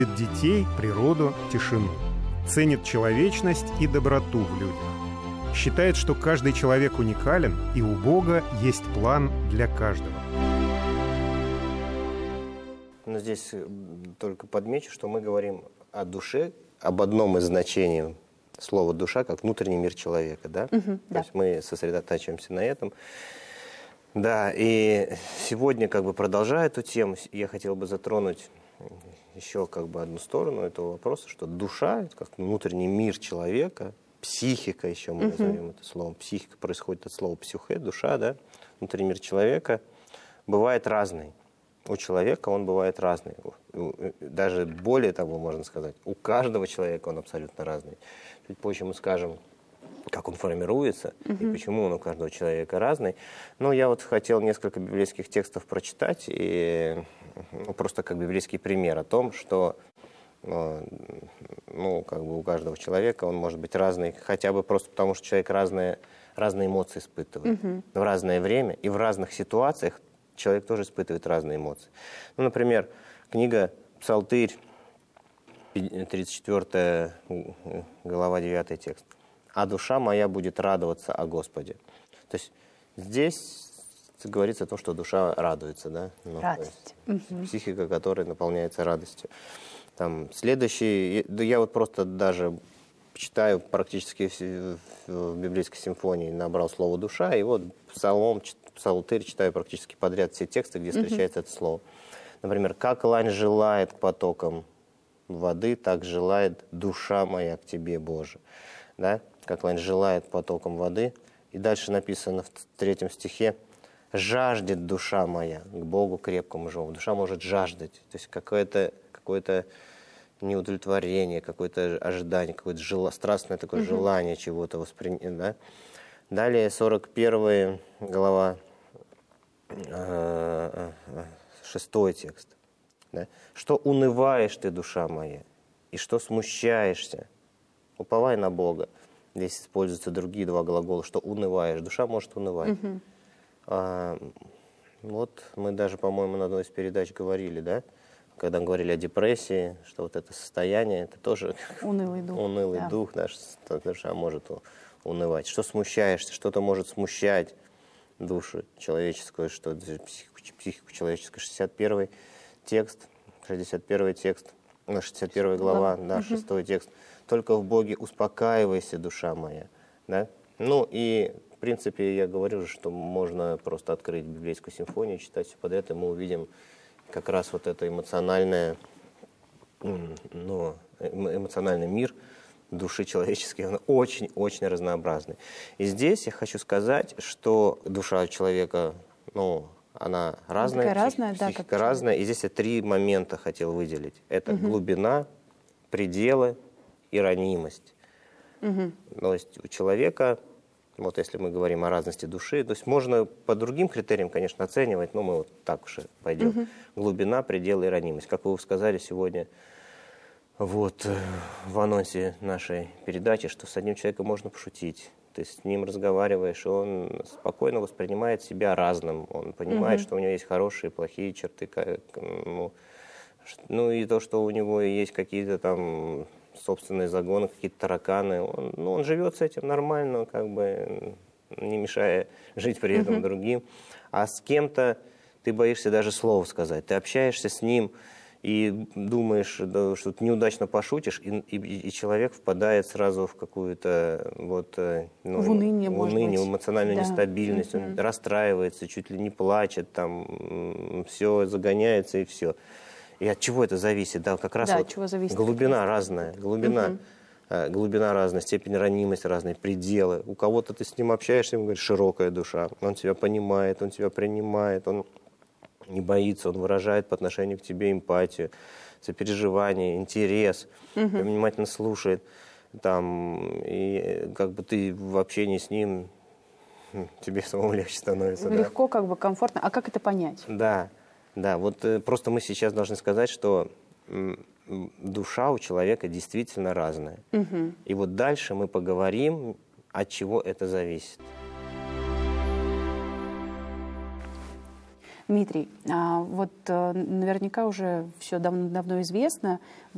детей, природу, тишину. Ценит человечность и доброту в людях. Считает, что каждый человек уникален, и у Бога есть план для каждого. Но здесь только подмечу, что мы говорим о душе, об одном из значений слова «душа», как внутренний мир человека. Да? То есть мы сосредотачиваемся на этом. Да, и сегодня, продолжая эту тему, я хотел бы затронуть еще одну сторону этого вопроса, что душа, это как внутренний мир человека, психика еще мы назовем это словом. Психика происходит от слова «псюхе», душа, да, внутренний мир человека бывает разный. У человека он бывает разный. Даже более того, можно сказать, у каждого человека он абсолютно разный. Чуть позже мы скажем, как он формируется и почему он у каждого человека разный. Но я хотел несколько библейских текстов прочитать, и просто как библейский пример о том, что у каждого человека он может быть разный, хотя бы просто потому, что человек разные эмоции испытывает в разное время, и в разных ситуациях человек тоже испытывает разные эмоции. Например, книга «Псалтырь», 34 глава, 9 текст. «А душа моя будет радоваться о Господе». То есть здесь говорится о том, что душа радуется, да? Радость. Психика, которая наполняется радостью. Следующий, я просто даже читаю практически в библейской симфонии, набрал слово «душа», и Псалтырь читаю практически подряд все тексты, где встречается это слово. Например, «Как лань желает к потокам воды, так желает душа моя к тебе, Боже». Да? Как лань желает к потокам воды. И дальше написано в 3 стихе: «Жаждет душа моя к Богу крепкому живому». Душа может жаждать. То есть какое-то неудовлетворение, какое-то ожидание, какое-то страстное такое желание чего-то воспринять. Да? Далее 41 глава, 6 текст. Да? «Что унываешь ты, душа моя, и что смущаешься? Уповай на Бога». Здесь используются другие два глагола. Что унываешь? Душа может унывать. Мы даже, по-моему, на одной из передач говорили, да? Когда говорили о депрессии, что это состояние, это тоже унылый дух. Унылый дух, да, что душа может унывать. Что смущаешься? Что-то может смущать душу человеческую, что психику человеческую. 61 текст, 61 глава, 6 текст. «Только в Боге успокаивайся, душа моя». Да? И, в принципе, я говорю, что можно просто открыть библейскую симфонию, читать все подряд, и мы увидим как раз это эмоциональный мир души человеческой, он очень-очень разнообразный. И здесь я хочу сказать, что душа человека, она разная, психика разная. И здесь я 3 момента хотел выделить. Это глубина, пределы и ранимость. То есть у человека, если мы говорим о разности души, то есть можно по другим критериям, конечно, оценивать, но мы так уж и пойдем. Глубина, пределы и ранимость. Как вы сказали сегодня в анонсе нашей передачи, что с одним человеком можно пошутить. Ты с ним разговариваешь, и он спокойно воспринимает себя разным. Он понимает, что у него есть хорошие и плохие черты. И то, что у него есть какие-то собственные загоны, какие-то тараканы. Он живет с этим нормально, не мешая жить при этом другим. А с кем-то ты боишься даже слова сказать. Ты общаешься с ним и думаешь, что ты неудачно пошутишь, и человек впадает сразу в какую-то в уныние, эмоциональную нестабильность. Он расстраивается, чуть ли не плачет, все загоняется и все. И от чего это зависит? Да, как раз от чего зависит? Глубина разная, глубина разная, степень ранимости разная, пределы. У кого-то ты с ним общаешься, ему говоришь, широкая душа, он тебя понимает, он тебя принимает, он не боится, он выражает по отношению к тебе эмпатию, сопереживание, интерес, внимательно слушает. И ты в общении с ним, тебе самому легче становится. Легко, комфортно. А как это понять? Да. Просто мы сейчас должны сказать, что душа у человека действительно разная. И дальше мы поговорим, от чего это зависит. Дмитрий, наверняка уже все давно известно.